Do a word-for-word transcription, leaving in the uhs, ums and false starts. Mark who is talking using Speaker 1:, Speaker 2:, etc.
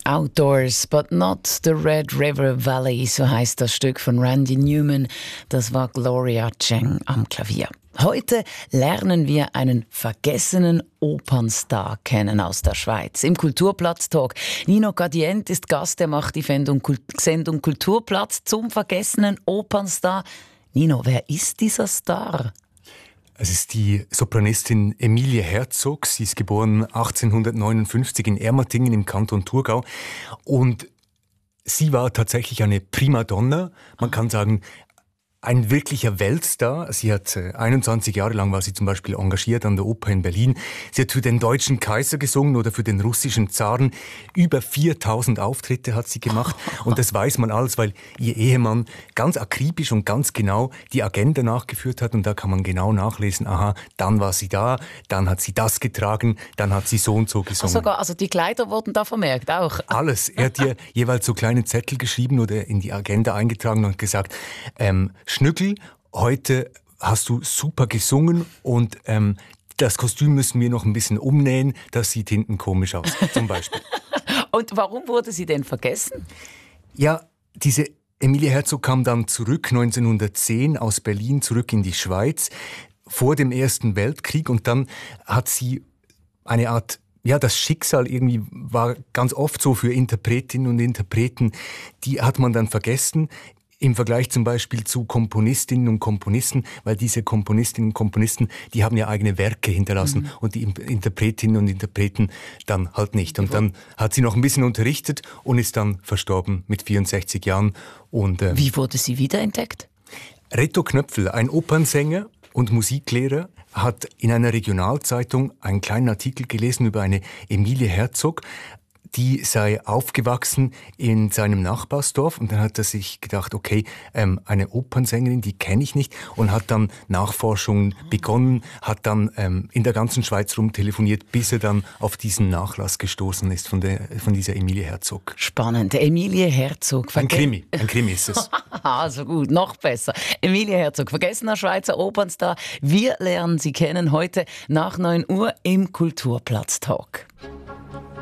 Speaker 1: Outdoors, but not the Red River Valley, so heißt das Stück von Randy Newman. Das war Gloria Cheng am Klavier. Heute lernen wir einen vergessenen Opernstar kennen aus der Schweiz. Im Kulturplatz-Talk. Nino Gadient ist Gast, der macht die Sendung Kulturplatz zum vergessenen Opernstar. Nino, wer ist dieser Star?
Speaker 2: Es ist die Sopranistin Emilie Herzog. Sie ist geboren achtzehnhundertneunundfünfzig in Ermatingen im Kanton Thurgau. Und sie war tatsächlich eine Primadonna. Man kann sagen, ein wirklicher Weltstar. Sie hat äh, einundzwanzig Jahre lang war sie zum Beispiel engagiert an der Oper in Berlin. Sie hat für den deutschen Kaiser gesungen oder für den russischen Zaren. Über viertausend Auftritte hat sie gemacht. Und das weiß man alles, weil ihr Ehemann ganz akribisch und ganz genau die Agenda nachgeführt hat. Und da kann man genau nachlesen, aha, dann war sie da, dann hat sie das getragen, dann hat sie so und so gesungen.
Speaker 1: Ach, sogar, also die Kleider wurden da vermerkt, auch?
Speaker 2: Alles. Er hat ihr jeweils so kleine Zettel geschrieben oder in die Agenda eingetragen und gesagt, ähm, Schnückel, heute hast du super gesungen und ähm, das Kostüm müssen wir noch ein bisschen umnähen, das sieht hinten komisch aus, zum Beispiel.
Speaker 1: Und warum wurde sie denn vergessen?
Speaker 2: Ja, diese Emilie Herzog kam dann zurück, neunzehnhundertzehn, aus Berlin zurück in die Schweiz, vor dem Ersten Weltkrieg, und dann hat sie eine Art... Ja, das Schicksal irgendwie war ganz oft so für Interpretinnen und Interpreten, die hat man dann vergessen. Im Vergleich zum Beispiel zu Komponistinnen und Komponisten, weil diese Komponistinnen und Komponisten, die haben ja eigene Werke hinterlassen, mhm. und die Interpretinnen und Interpreten dann halt nicht. Und dann hat sie noch ein bisschen unterrichtet und ist dann verstorben mit vierundsechzig Jahren. Und, ähm,
Speaker 1: Wie wurde sie wiederentdeckt?
Speaker 2: Reto Knöpfel, ein Opernsänger und Musiklehrer, hat in einer Regionalzeitung einen kleinen Artikel gelesen über eine Emilie Herzog. Die sei aufgewachsen in seinem Nachbarsdorf, und dann hat er sich gedacht, okay, ähm, eine Opernsängerin, die kenne ich nicht, und hat dann Nachforschungen begonnen, hat dann ähm, in der ganzen Schweiz rumtelefoniert, bis er dann auf diesen Nachlass gestoßen ist von, der, von dieser Emilie Herzog.
Speaker 1: Spannend, Emilie Herzog.
Speaker 2: Ein Krimi, ein Krimi ist es.
Speaker 1: Also gut, noch besser. Emilie Herzog, vergessener Schweizer Opernstar. Wir lernen sie kennen heute nach neun Uhr im Kulturplatz-Talk.